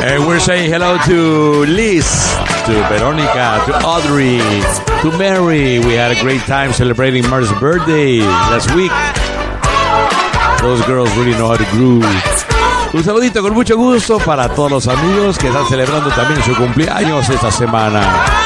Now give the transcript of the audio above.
And we're saying hello to Liz, to Veronica, to Audrey, to Mary. We had a great time celebrating Mar's birthday last week. Those girls really know how to groove. Un saludito con mucho gusto para todos los amigos que están celebrando también su cumpleaños esta semana.